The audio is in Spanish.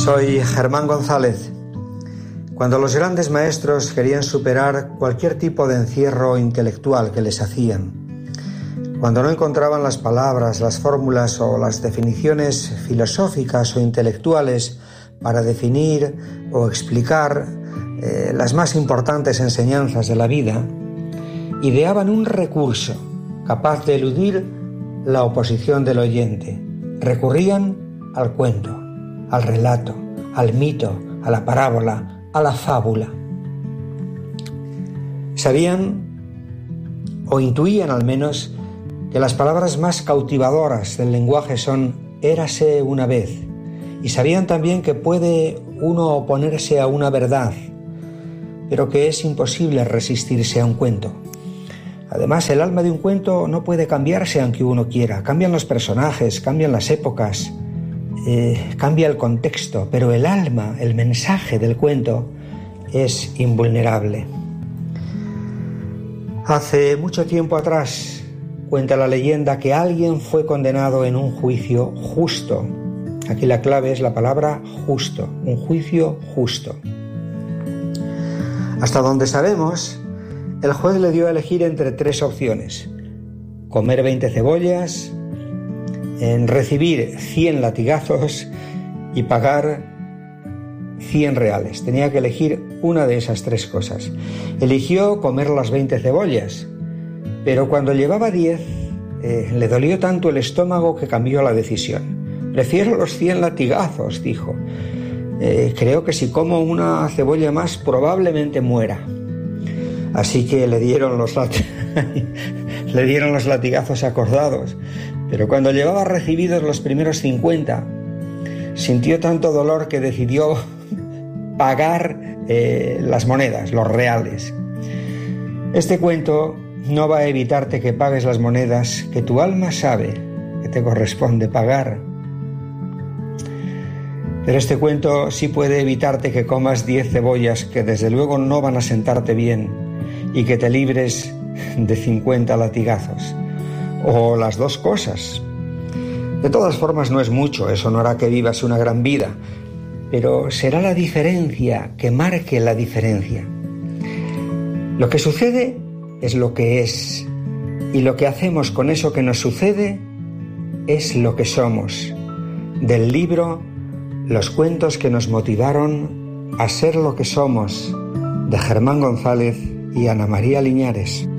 Soy Germán González. Cuando los grandes maestros querían superar cualquier tipo de encierro intelectual que les hacían, cuando no encontraban las palabras, las fórmulas o las definiciones filosóficas o intelectuales para definir o explicar las más importantes enseñanzas de la vida, ideaban un recurso capaz de eludir la oposición del oyente. Recurrían al cuento, al relato, al mito, a la parábola, a la fábula. Sabían, o intuían al menos, que las palabras más cautivadoras del lenguaje son «érase una vez», y sabían también que puede uno oponerse a una verdad, pero que es imposible resistirse a un cuento. Además, el alma de un cuento no puede cambiarse aunque uno quiera. Cambian los personajes, cambian las épocas, cambia el contexto, pero el alma, el mensaje del cuento es invulnerable. Hace mucho tiempo atrás, cuenta la leyenda que alguien fue condenado en un juicio justo. Aquí la clave es la palabra justo, un juicio justo. Hasta donde sabemos, el juez le dio a elegir entre 3 opciones: comer 20 cebollas, recibir 100 latigazos y pagar 100 reales. Tenía que elegir una de esas 3 cosas. Eligió comer las 20 cebollas, pero cuando llevaba 10 le dolió tanto el estómago que cambió la decisión. Prefiero los 100 latigazos, dijo. Creo que si como una cebolla más probablemente muera. Así que le dieron los latigazos acordados. Pero cuando llevaba recibidos los primeros 50, sintió tanto dolor que decidió pagar las monedas, los reales. Este cuento no va a evitarte que pagues las monedas que tu alma sabe que te corresponde pagar. Pero este cuento sí puede evitarte que comas 10 cebollas que desde luego no van a sentarte bien y que te libres de 50 latigazos. O las 2 cosas. De todas formas no es mucho, eso no hará que vivas una gran vida, pero será la diferencia que marque la diferencia. Lo que sucede es lo que es, y lo que hacemos con eso que nos sucede es lo que somos. Del libro Los cuentos que nos motivaron a ser lo que somos, de Germán González y Ana María Liñares.